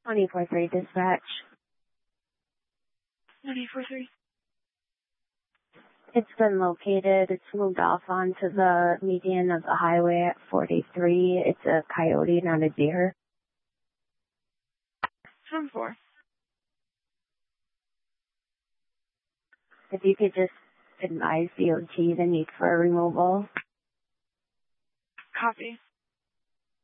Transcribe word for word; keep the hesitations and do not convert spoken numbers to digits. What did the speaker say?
twenty-four three dispatch. twenty-four three. It's been located. It's moved off onto the median of the highway at forty-three. It's a coyote, not a deer. ten four. If you could just advise D O T the need for a removal. Copy.